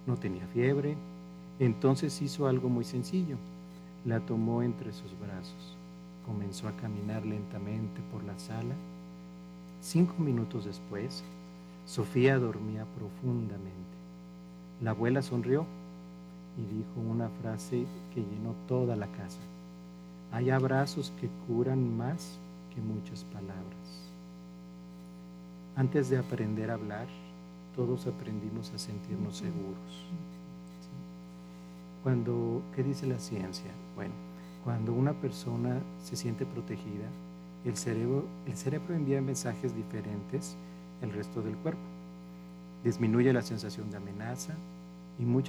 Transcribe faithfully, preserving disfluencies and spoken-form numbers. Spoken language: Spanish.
no tenía fiebre. Entonces hizo algo muy sencillo. La tomó entre sus brazos. Comenzó a caminar lentamente por la sala. Cinco minutos después, Sofía dormía profundamente. La abuela sonrió y dijo una frase que llenó toda la casa. Hay abrazos que curan más que muchas palabras. Antes de aprender a hablar, todos aprendimos a sentirnos seguros. Cuando, ¿qué dice la ciencia? Bueno, cuando una persona se siente protegida, el cerebro, el cerebro envía mensajes diferentes al resto del cuerpo. Disminuye la sensación de amenaza y muchas